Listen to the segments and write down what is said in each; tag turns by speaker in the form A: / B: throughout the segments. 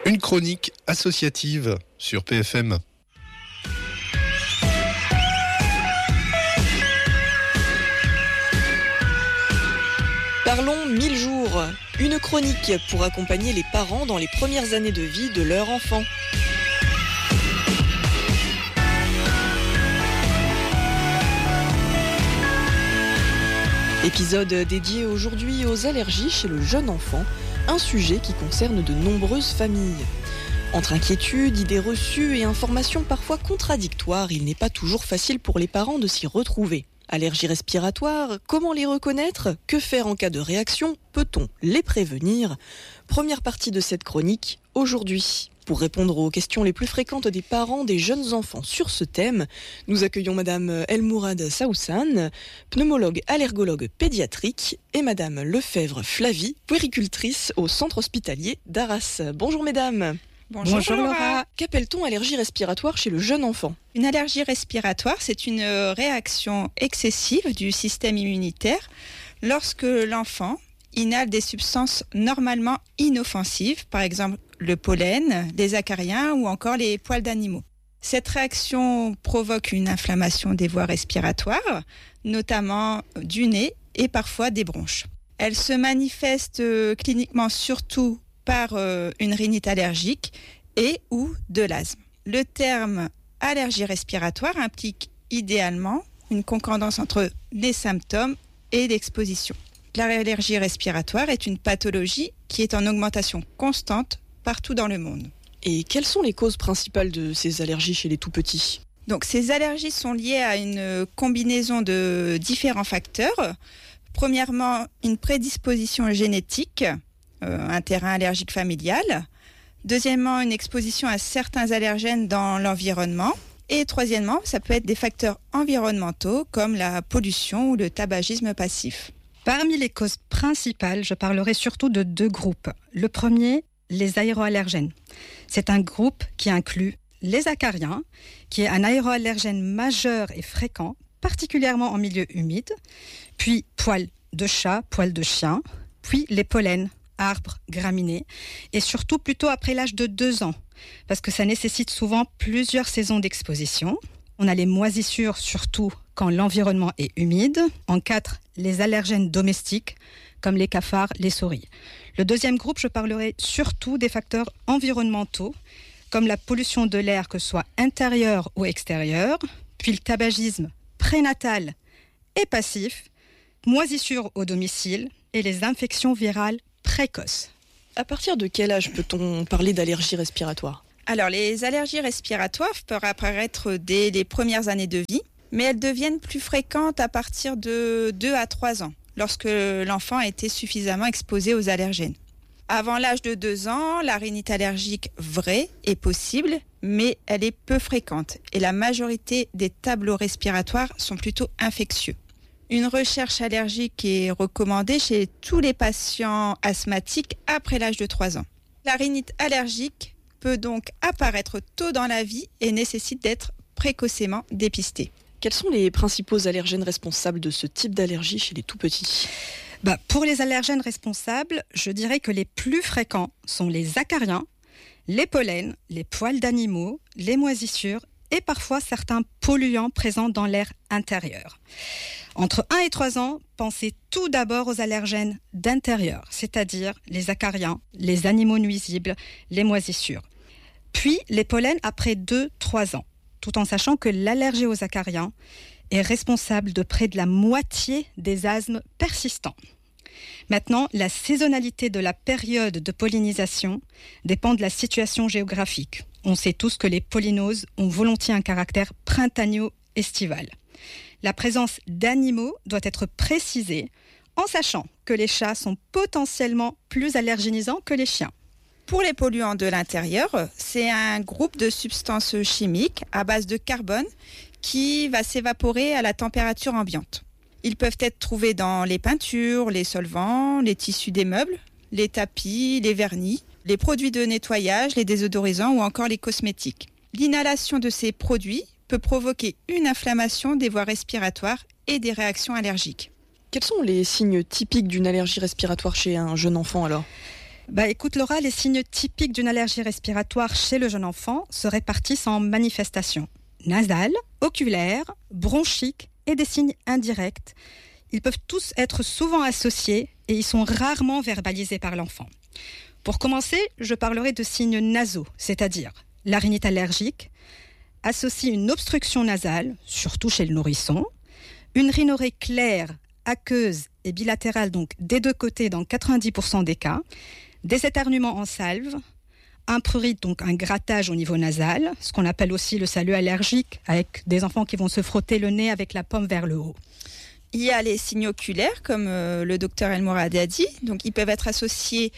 A: Une chronique associative sur PFM.
B: Parlons 1000 jours, une chronique pour accompagner les parents dans les premières années de vie de leur enfant. Épisode dédié aujourd'hui aux allergies chez le jeune enfant, un sujet qui concerne de nombreuses familles. Entre inquiétudes, idées reçues et informations parfois contradictoires, il n'est pas toujours facile pour les parents de s'y retrouver. Allergies respiratoires, comment les reconnaître? Que faire en cas de réaction? Peut-on les prévenir? Première partie de cette chronique, aujourd'hui. Pour répondre aux questions les plus fréquentes des parents des jeunes enfants sur ce thème, nous accueillons Madame Elmourad Saoussan, pneumologue allergologue pédiatrique, et Madame Lefebvre Flavie, puéricultrice au centre hospitalier d'Arras. Bonjour mesdames.
C: Bonjour Laura.
B: Qu'appelle-t-on allergie respiratoire chez le jeune enfant?
C: Une allergie respiratoire, c'est une réaction excessive du système immunitaire lorsque l'enfant inhale des substances normalement inoffensives, par exemple le pollen, les acariens ou encore les poils d'animaux. Cette réaction provoque une inflammation des voies respiratoires, notamment du nez et parfois des bronches. Elle se manifeste cliniquement surtout par une rhinite allergique et ou de l'asthme. Le terme allergie respiratoire implique idéalement une concordance entre les symptômes et l'exposition. L'allergie respiratoire est une pathologie qui est en augmentation constante partout dans le monde.
B: Et quelles sont les causes principales de ces allergies chez les tout-petits?
C: Donc, ces allergies sont liées à une combinaison de différents facteurs. Premièrement, une prédisposition génétique, un terrain allergique familial. Deuxièmement, une exposition à certains allergènes dans l'environnement. Et troisièmement, ça peut être des facteurs environnementaux comme la pollution ou le tabagisme passif.
D: Parmi les causes principales, je parlerai surtout de deux groupes. Le premier, les aéroallergènes. C'est un groupe qui inclut les acariens, qui est un aéroallergène majeur et fréquent, particulièrement en milieu humide, puis poils de chat, poils de chien, puis les pollens, arbres, graminées, et surtout plutôt après l'âge de 2 ans, parce que ça nécessite souvent plusieurs saisons d'exposition. On a les moisissures, surtout quand l'environnement est humide. En 4, les allergènes domestiques, comme les cafards, les souris. Le deuxième groupe, je parlerai surtout des facteurs environnementaux, comme la pollution de l'air, que ce soit intérieur ou extérieur, puis le tabagisme prénatal et passif, moisissures au domicile et les infections virales précoces.
B: À partir de quel âge peut-on parler d'allergie respiratoire?
C: Alors, les allergies respiratoires peuvent apparaître dès les premières années de vie, mais elles deviennent plus fréquentes à partir de 2 à 3 ans, lorsque l'enfant a été suffisamment exposé aux allergènes. Avant l'âge de 2 ans, la rhinite allergique vraie est possible, mais elle est peu fréquente et la majorité des tableaux respiratoires sont plutôt infectieux. Une recherche allergique est recommandée chez tous les patients asthmatiques après l'âge de 3 ans. La rhinite allergique peut donc apparaître tôt dans la vie et nécessite d'être précocement dépistée.
B: Quels sont les principaux allergènes responsables de ce type d'allergie chez les tout-petits?
D: Pour les allergènes responsables, je dirais que les plus fréquents sont les acariens, les pollens, les poils d'animaux, les moisissures et parfois certains polluants présents dans l'air intérieur. Entre 1 et 3 ans, pensez tout d'abord aux allergènes d'intérieur, c'est-à-dire les acariens, les animaux nuisibles, les moisissures. Puis les pollens après 2-3 ans, tout en sachant que l'allergie aux acariens est responsable de près de la moitié des asthmes persistants. Maintenant, la saisonnalité de la période de pollinisation dépend de la situation géographique. On sait tous que les pollinoses ont volontiers un caractère printanier-estival. La présence d'animaux doit être précisée en sachant que les chats sont potentiellement plus allergénisants que les chiens.
C: Pour les polluants de l'intérieur, c'est un groupe de substances chimiques à base de carbone qui va s'évaporer à la température ambiante. Ils peuvent être trouvés dans les peintures, les solvants, les tissus des meubles, les tapis, les vernis, les produits de nettoyage, les désodorisants ou encore les cosmétiques. L'inhalation de ces produits peut provoquer une inflammation des voies respiratoires et des réactions allergiques.
B: Quels sont les signes typiques d'une allergie respiratoire chez un jeune enfant alors ?
D: Écoute Laura, les signes typiques d'une allergie respiratoire chez le jeune enfant se répartissent en manifestations nasales, oculaires, bronchiques et des signes indirects. Ils peuvent tous être souvent associés et ils sont rarement verbalisés par l'enfant. Pour commencer, je parlerai de signes nasaux, c'est-à-dire la rhinite allergique, associe une obstruction nasale, surtout chez le nourrisson, une rhinorrhée claire, aqueuse et bilatérale, donc des deux côtés dans 90% des cas, des éternuements en salve, un prurite, donc un grattage au niveau nasal, ce qu'on appelle aussi le salut allergique, avec des enfants qui vont se frotter le nez avec la paume vers le haut.
C: Il y a les signes oculaires, comme le docteur El Mouradi a dit. Donc, ils peuvent être associés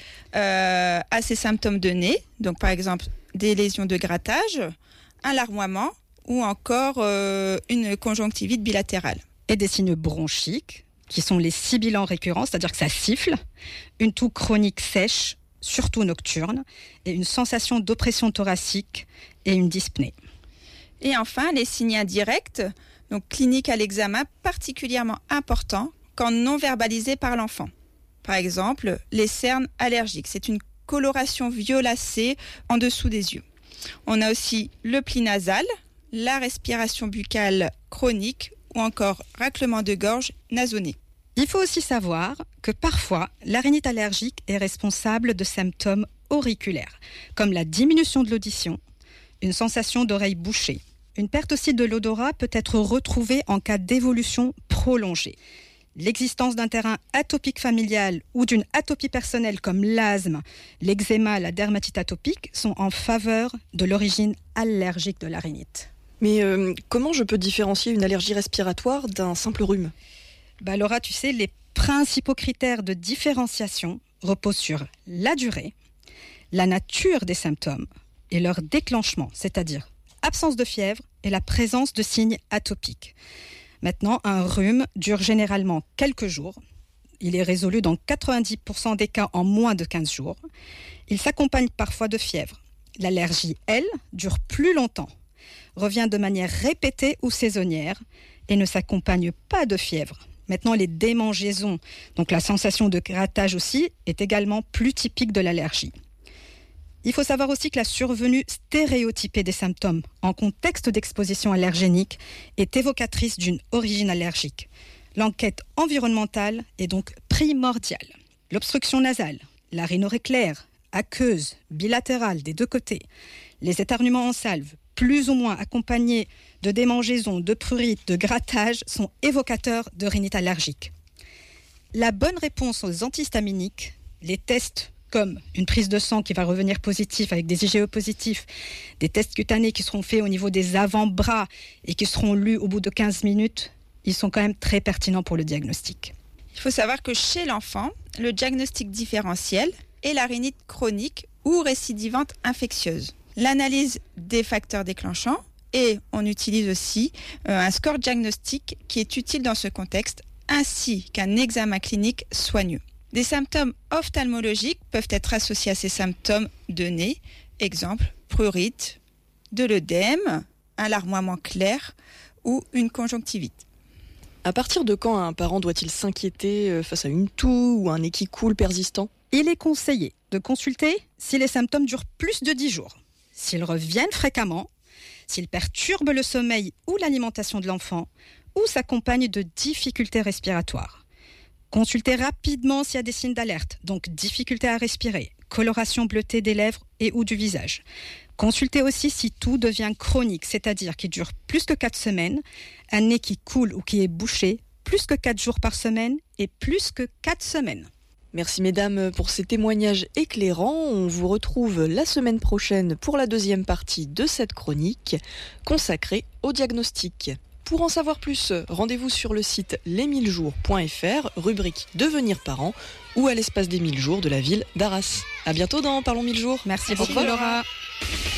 C: à ces symptômes de nez. Donc, par exemple, des lésions de grattage, un larmoiement ou encore une conjonctivite bilatérale.
D: Et des signes bronchiques, qui sont les sibilants récurrents, c'est-à-dire que ça siffle, une toux chronique sèche, surtout nocturne, et une sensation d'oppression thoracique et une dyspnée.
C: Et enfin, les signes indirects, donc cliniques à l'examen particulièrement importants quand non verbalisés par l'enfant. Par exemple, les cernes allergiques, c'est une coloration violacée en dessous des yeux. On a aussi le pli nasal, la respiration buccale chronique ou encore raclement de gorge nasonné.
D: Il faut aussi savoir que parfois, la rhinite allergique est responsable de symptômes auriculaires, comme la diminution de l'audition, une sensation d'oreille bouchée. Une perte aussi de l'odorat peut être retrouvée en cas d'évolution prolongée. L'existence d'un terrain atopique familial ou d'une atopie personnelle comme l'asthme, l'eczéma, la dermatite atopique sont en faveur de l'origine allergique de la rhinite.
B: Mais comment je peux différencier une allergie respiratoire d'un simple rhume ?
D: Laura, tu sais, les principaux critères de différenciation reposent sur la durée, la nature des symptômes et leur déclenchement, c'est-à-dire absence de fièvre et la présence de signes atopiques. Maintenant, un rhume dure généralement quelques jours. Il est résolu dans 90% des cas en moins de 15 jours. Il s'accompagne parfois de fièvre. L'allergie, elle, dure plus longtemps, revient de manière répétée ou saisonnière et ne s'accompagne pas de fièvre. Maintenant, les démangeaisons, donc la sensation de grattage aussi, est également plus typique de l'allergie. Il faut savoir aussi que la survenue stéréotypée des symptômes en contexte d'exposition allergénique est évocatrice d'une origine allergique. L'enquête environnementale est donc primordiale. L'obstruction nasale, la rhinorrhée claire, aqueuse, bilatérale des deux côtés, les éternuements en salve, plus ou moins accompagnés de démangeaisons, de prurite, de grattage, sont évocateurs de rhinite allergique. La bonne réponse aux antihistaminiques, les tests comme une prise de sang qui va revenir positif avec des IgE positifs, des tests cutanés qui seront faits au niveau des avant-bras et qui seront lus au bout de 15 minutes, ils sont quand même très pertinents pour le diagnostic.
C: Il faut savoir que chez l'enfant, le diagnostic différentiel est la rhinite chronique ou récidivante infectieuse. L'analyse des facteurs déclenchants et on utilise aussi un score diagnostique qui est utile dans ce contexte ainsi qu'un examen clinique soigneux. Des symptômes ophtalmologiques peuvent être associés à ces symptômes de nez, exemple prurite, de l'œdème, un larmoiement clair ou une conjonctivite.
B: À partir de quand un parent doit-il s'inquiéter face à une toux ou un nez qui coule persistant ?
D: Il est conseillé de consulter si les symptômes durent plus de 10 jours, s'ils reviennent fréquemment, s'ils perturbent le sommeil ou l'alimentation de l'enfant ou s'accompagnent de difficultés respiratoires. Consultez rapidement s'il y a des signes d'alerte, donc difficulté à respirer, coloration bleutée des lèvres et ou du visage. Consultez aussi si tout devient chronique, c'est-à-dire qui dure plus que 4 semaines, un nez qui coule ou qui est bouché, plus que 4 jours par semaine et plus que 4 semaines.
B: Merci mesdames pour ces témoignages éclairants. On vous retrouve la semaine prochaine pour la deuxième partie de cette chronique consacrée au diagnostic. Pour en savoir plus, rendez-vous sur le site les1000jours.fr, rubrique Devenir parent, ou à l'espace des 1000 jours de la ville d'Arras. À bientôt dans Parlons 1000 jours.
D: Merci beaucoup Laura.